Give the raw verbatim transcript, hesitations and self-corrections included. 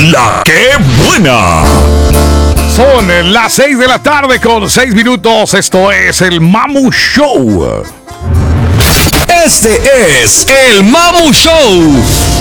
La que buena. Son las seis de la tarde con seis minutos. Esto es el Mamu Show. Este es el Mamu Show.